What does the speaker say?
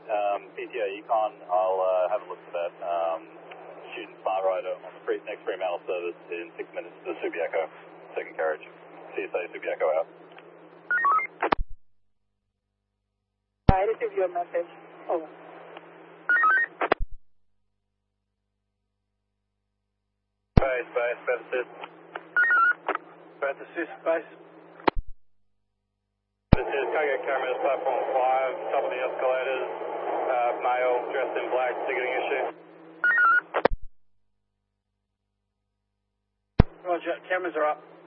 PTO Econ, I'll have a look for that student smart rider on the next Fremantle service in 6 minutes to Subiaco, second carriage. CSA Subiaco out. I received your message. Over. Base, assist. Base assist, base. This is cargo cameras, platform 5, top of the escalators, male, dressed in black, ticketing issue. Roger, cameras are up.